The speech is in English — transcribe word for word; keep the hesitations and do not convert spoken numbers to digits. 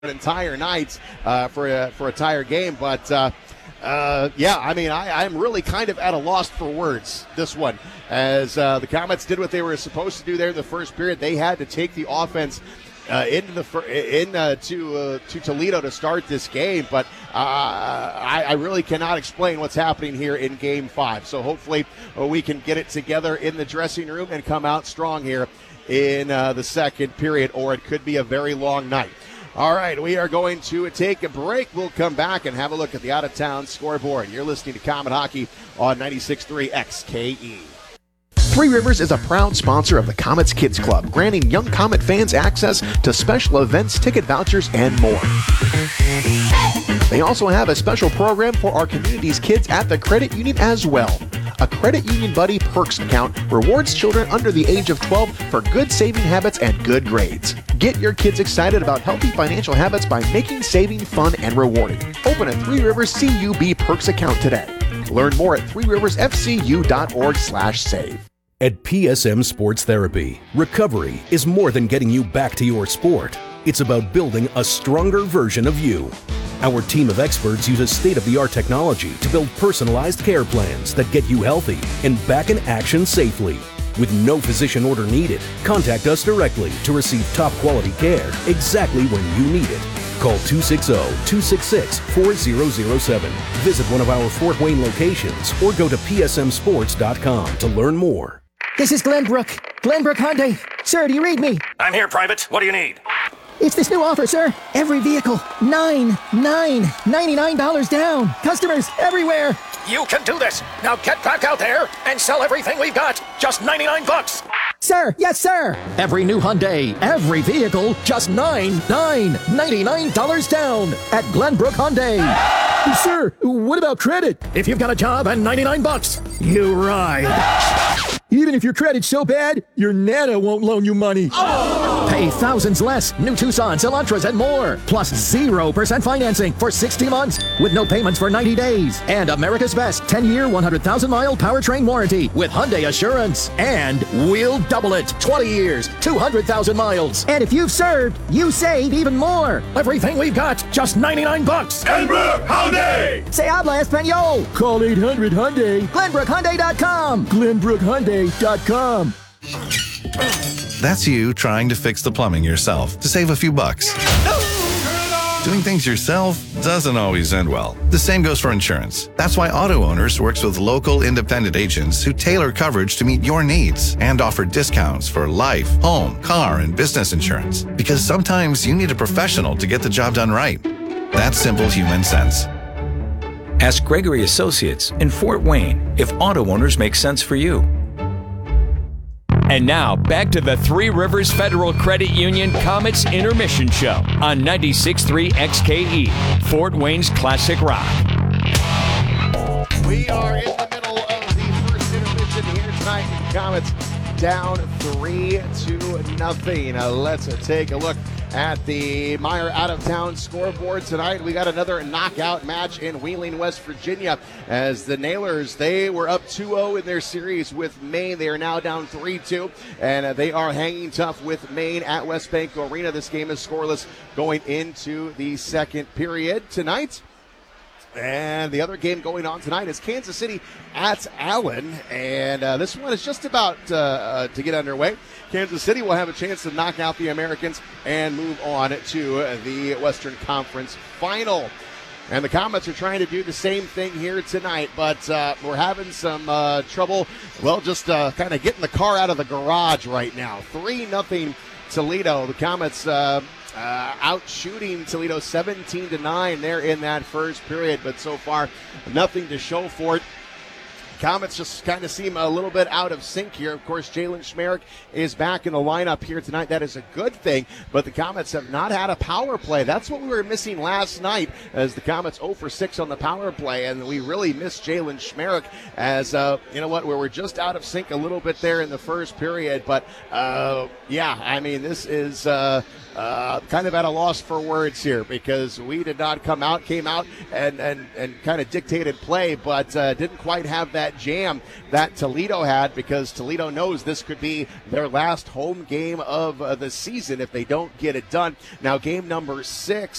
an entire night uh, for a for a tire game, but uh, uh, yeah, I mean, I, I'm really kind of at a loss for words this one, as uh, the Comets did what they were supposed to do there in the first period. They had to take the offense uh, into the fir- in uh, to uh, to Toledo to start this game, but uh, I, I really cannot explain what's happening here in Game Five. So hopefully uh, we can get it together in the dressing room and come out strong here in uh, the second period, or it could be a very long night. All right, we are going to take a break. We'll come back and have a look at the out-of-town scoreboard. You're listening to Comet Hockey on ninety-six point three X K E. Three Rivers is a proud sponsor of the Comets Kids Club, granting young Comet fans access to special events, ticket vouchers, and more. They also have a special program for our community's kids at the credit union as well. A Credit Union Buddy Perks account rewards children under the age of twelve for good saving habits and good grades. Get your kids excited about healthy financial habits by making saving fun and rewarding. Open a Three Rivers C U B Perks account today. Learn more at three rivers f c u dot org slash save. At P S M Sports Therapy, recovery is more than getting you back to your sport. It's about building a stronger version of you. Our team of experts uses state-of-the-art technology to build personalized care plans that get you healthy and back in action safely. With no physician order needed, contact us directly to receive top-quality care exactly when you need it. Call two six zero, two six six, four zero zero seven. Visit one of our Fort Wayne locations or go to p s m sports dot com to learn more. This is Glenbrook. Glenbrook Hyundai. Sir, do you read me? I'm here, Private. What do you need? It's this new offer, sir. Every vehicle, nine, nine, ninety-nine dollars down. Customers everywhere. You can do this. Now get back out there and sell everything we've got. Just ninety-nine bucks. Sir, yes, sir. Every new Hyundai, every vehicle, just nine, nine, ninety-nine dollars down at Glenbrook Hyundai. Sir, what about credit? If you've got a job and ninety-nine bucks, you ride. Even if your credit's so bad, your Nana won't loan you money. Oh! Pay thousands less. New Tucsons, Elantras, and more. Plus zero percent financing for sixty months with no payments for ninety days. And America's Best ten-year, one hundred thousand mile powertrain warranty with Hyundai Assurance. And we'll double it. twenty years, two hundred thousand miles. And if you've served, you save even more. Everything we've got, just ninety-nine bucks. Glenbrook Hyundai! Se habla español. Call eight hundred Hyundai. Glenbrook Hyundai dot com. Glenbrook Hyundai dot com. That's you trying to fix the plumbing yourself to save a few bucks. Doing things yourself doesn't always end well. The same goes for insurance. That's why Auto Owners works with local independent agents who tailor coverage to meet your needs and offer discounts for life, home, car, and business insurance. Because sometimes you need a professional to get the job done right. That's simple human sense. Ask Gregory Associates in Fort Wayne if Auto Owners make sense for you. And now, back to the Three Rivers Federal Credit Union Comets Intermission Show on ninety-six point three X K E, Fort Wayne's Classic Rock. We are in the middle of the first intermission here tonight. The Comets down three to nothing. Uh, let's uh, take a look at the Meyer out-of-town scoreboard tonight. We got another knockout match in Wheeling, West Virginia, as the Nailers, they were up two oh in their series with Maine. They are now down three two, and uh, they are hanging tough with Maine at West Bank Arena. This game is scoreless going into the second period tonight. And the other game going on tonight is Kansas City at Allen, and uh, this one is just about uh, uh, to get underway. Kansas City will have a chance to knock out the Americans and move on to the Western Conference Final. And the Comets are trying to do the same thing here tonight, but uh, we're having some uh, trouble, well, just uh, kind of getting the car out of the garage right now. three nothing Toledo. The Comets uh, uh, out shooting Toledo seventeen to nine there in that first period, but so far nothing to show for it. Comets just kind of seem a little bit out of sync here. Of course, Jalen Schmerich is back in the lineup here tonight. That is a good thing, but the Comets have not had a power play. That's what we were missing last night, as the Comets oh for six on the power play, and we really missed Jalen Schmerich as, uh, you know what, we were just out of sync a little bit there in the first period. But, uh, yeah, I mean, this is uh, uh, kind of at a loss for words here because we did not come out, came out and, and, and kind of dictated play, but uh, didn't quite have that jam that Toledo had because Toledo knows this could be their last home game of uh, the season if they don't get it done. Now, game number six